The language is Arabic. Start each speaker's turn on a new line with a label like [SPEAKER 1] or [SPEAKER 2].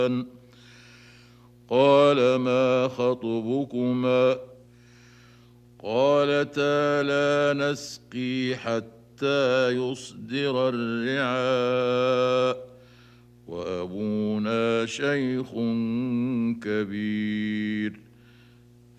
[SPEAKER 1] قال ما خطبكما قالتا لا نسقي حتى يصدر الرعاء وأبونا شيخ كبير